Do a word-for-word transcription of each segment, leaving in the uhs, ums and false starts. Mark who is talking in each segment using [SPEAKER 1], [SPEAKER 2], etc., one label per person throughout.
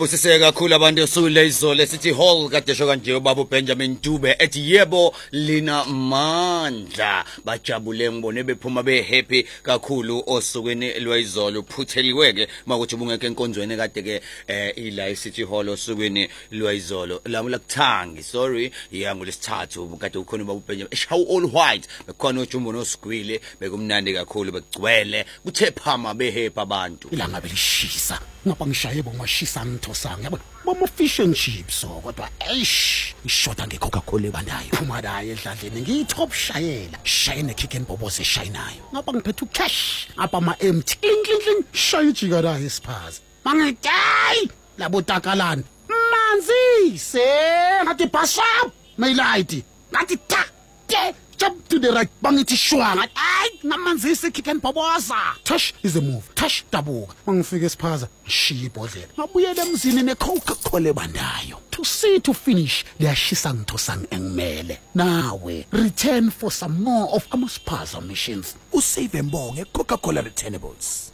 [SPEAKER 1] Siyabusiseka kakhulu abantu esule izolo sithi hall kade sho kanje ubaba Benjamin Dube ethi yebo lina mandla bajabule ngibone bephuma be happy kakhulu osukwini lwayizolo phutheliweke makuthi ubungeke enkonzweni kade ke ila City Hall osukwini lwayizolo lamu lakuthangi sorry yangolesithathu kade ukhona ubaba Benjamin eshaw all white bekhona uJumbo noSigwile bekumnandi kakhulu begcwele kuthe phama be happy abantu
[SPEAKER 2] ilanga belishisa ngapha ngishaye bongwashisa ngithosanga yabo boma fish and chips so kodwa eish ishoda ngeCoca-Cola ebandayo phuma la edladleni ngiyitop shayela shayene kick and bobo seshayinayo ngapha ngiphethe ucash apha ama empty cling cling cling shayijika la isiphaza mangidayi labo takalani manzi se ngathi bashap mayilight ngathi ta te jump to the right bangithi shwanga ay namanzisi kick and boboza touch is a move touch dabuka mangifika esiphaza shiya ibhodlela ngabuyela emzini neCoca-Cola ebandayo to see to finish liyashisa ngithosanga engimele nawe return for some more of amaspaza missions
[SPEAKER 3] usave mbonge Coca-Cola returnables.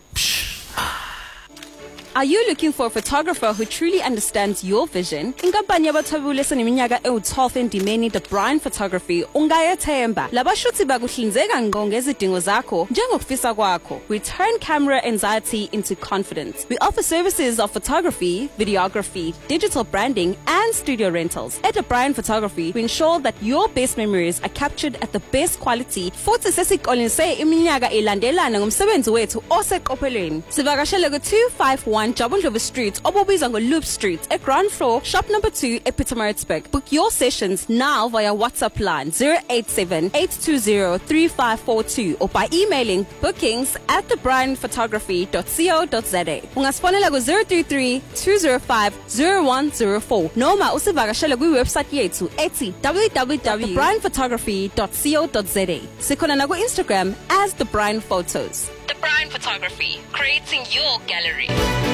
[SPEAKER 4] Are you looking for a photographer who truly understands your vision? Inkampani yabathwebule seneminyaka ewu-twelve endimeni The Brian Photography ungayethemba. Labashuthi bakuhlinzeka ngqo ngezidingo zakho njengokufisa kwakho. We turn camera anxiety into confidence. We offer services of photography, videography, digital branding and studio rentals. At The Brian Photography, we ensure that your best memories are captured at the best quality. Futhi sesiqolise iminyaka elandelana ngomsebenzi wethu oseqophelweni. Sivakashele ku two fifty-one Jabundlovu Street, Obobiza Loop Street, at ground floor, shop number two, Epitomarisburg. Book your sessions now via WhatsApp line zero eight seven, eight two zero, three five four two or by emailing bookings at the brian photography dot co dot za. Ungasfonela ku zero three three, two zero five, zero one zero four. Noma usivakashele kwi-website yethu ethi w w w dot the brian photography dot co dot za. Sikhona na ku Instagram as The Brian Photos. The Brian Photography, creating your gallery.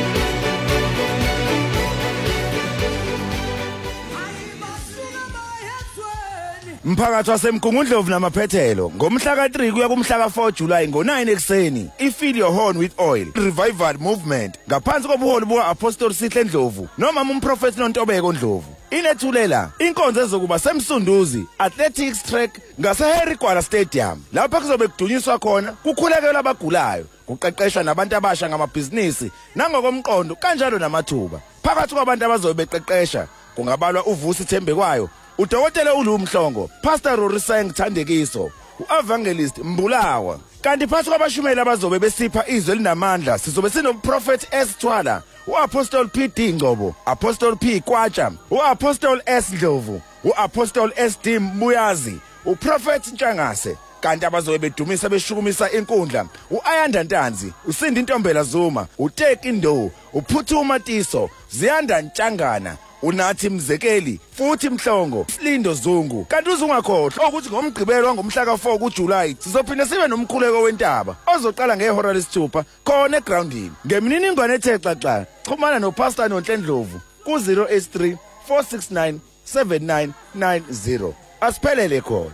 [SPEAKER 3] Mphakathi wasemgungundlovu namaphethelo ngomhla ka three kuya kumhla ka four July ngo nine ekseni ifill your horn with oil revival movement ngaphansi kobuholi buka Apostle Sihle Ndlovu noma umprofeti noNtobeko Ndlovu inethulela inkonzo ezokuba semsunduzi athletics track ngase Harry Gwala Stadium lapha kuzobe kudunyiswa khona kukhulekela abagulayo kuqeqeshwa nabantu abasha ngamabhizinisi nangokomqondo kanjalo namathuba phakathi kwabantu abazobe beqeqesha kungabalwa uVusi Thembekwayo uDokotela uLumhlongo Pastor Rorisang Thandekiso uEvangelist Mbulawa kanti phansi kwabashumeli abazobe besipha izwe linamandla sizobe sinoProphet S Thwala uApostle P D Ngcobo Apostle P Kwatsha uApostle S Ndlovu uApostle S D Muyazi uProphet Ntshangase kanti abazobe bedumisa beshukumisa inkundla uAyanda Ntanzi uSindi Ntombela Zuma uTeki Ndo uPhuthuma Tiso Ziyanda Ntshangana unathi Mzekeli futhi Mhlongo Slindo Zungu kanti uzungakhohlwa ukuthi ngomgqibelo wangomhla ka four kuJuly sizophinda sibe nomkhuleko wentaba ozoqala ngehora lesithupha khona egroundini ngemininingwane ethe xaxa xhumana noPastor Nonhlendlovu ku zero eight three, four six nine, seven nine nine zero asiphelele khona.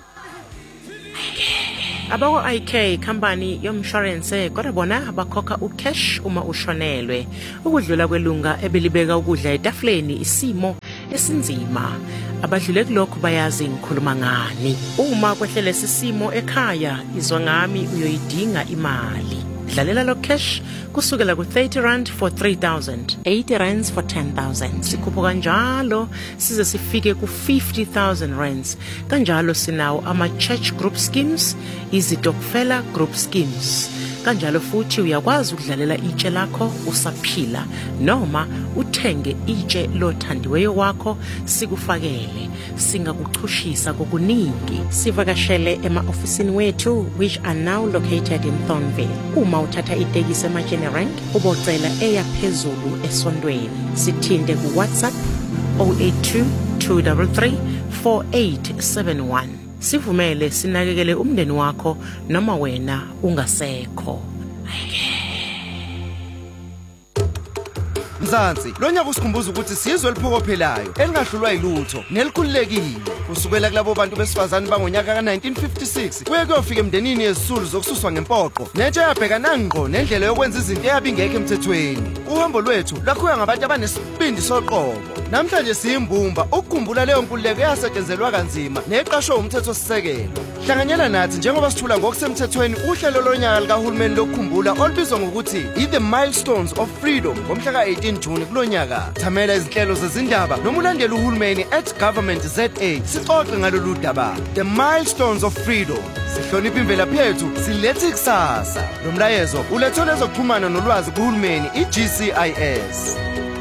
[SPEAKER 5] Abako I K company yomshwarense kodwa bona bakhokha ucash uma ushonelwe ukudlula kwelunga ebelibeka ukudla etafuleni isimo esinzima abadlule kulokho bayazi ngikhuluma ngani uma kwehlele sisimo ekhaya izwa ngami uyoyidinga imali dlalela lo cash kusukela ku thirty rand for three thousand, eighty rands for ten thousand sikhupho kanjalo size sifike ku fifty thousand rands kanjalo sinawo ama church group schemes izitokfela group schemes kanjalo futhi uyakwazi ukudlalela itshe lakho usaphila noma uthenge itshe lothandiweyo wakho sikufakele singakuchushisa kokuningi sivakashele ema-ofisini wethu which are now located in Thornville uma uthatha itekisi emaGenerank ubocela eya phezulu esondweni sithinte ku WhatsApp zero eight two, two three three, four eight seven one sivumele sinakekele umndeni wakho noma wena ungasekho.
[SPEAKER 6] Mzansi, lo nyaka usikhumbuza ukuthi sizwe eliphokophelayo elingahlulwa yilutho nelikhululekile kusukela kulabo bantu besifazane bangonyaka ka nineteen fifty-six kuye kuyofika emndenini yezisulu zokususwa ngempoqo nentsha yabhekana ngqo nendlela yokwenza izinto eyabingekho emthethweni. Uhambo lwethu lwakhuya ngabantu abanesibindi soqobo. Namhlanje siyimbumba ukukhumbula leyo nkululeko eyasetshenzelwa kanzima neqashwe umthethosisekelo. Hlanganyela nathi njengoba sithula ngokusemthethweni uhlelo lonyaka likahulumeni lokukhumbula olubizwa ngokuthi i-The Milestones of Freedom ngomhla ka eighteen June kulonyaka. Thamela izinhlelo zezindaba noma ulandele uhulumeni at Government Z A sixoxe ngalolu daba. The Milestones of Freedom. Sihlonipha imvelaphi yethu, silethe ikusasa. Lo mlayezo ulethole ezokuxhumana nolwazi kuhulumeni i-G C I S.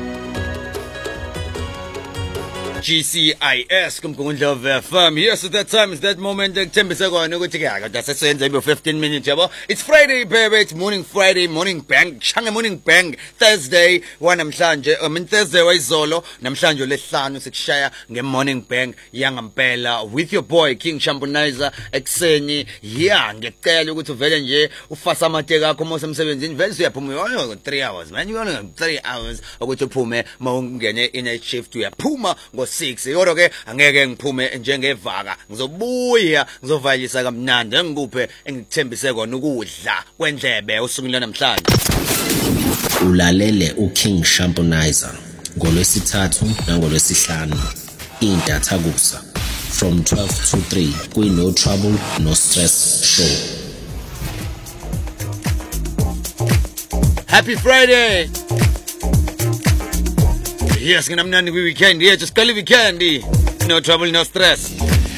[SPEAKER 1] G C I S kumgungundla of F M. Yes, at that time, it's that moment ekuthembise kona ukuthi ke akade sesenza ibe fifteen minutes yabo. It's Friday baby, it's morning Friday, morning bang, changa morning bang. Thursday wanamhlanje, I mean Thursday wayizolo, namhlanje lesihlanu sikushaya nge morning bang yangampela with your boy King Shampunizer ekseni. Yeah, ngicela ukuthi uvele nje ufasa amateka akho mose emsebenzini vele uyaphuma yo three hours man, you gonna three hours ukuthi uphume mawungene in a shift uyaphuma ngo six. Kodwa ke angeke ngiphume njengevaka, ngizobuya ngizovalisa kamnandi ngikuphe engikuthembise kona ukudla kwendlebe usuku lwanamhlanje.
[SPEAKER 7] Ulalele uKing Shampunizer ngolwesithathu nangolwesihlanu indatha kusa from twelve to three kwi No Trouble No Stress show.
[SPEAKER 1] Happy Friday. Yes, nginamnandi kwi weekend. Yeah, just call it weekend. No trouble, no stress.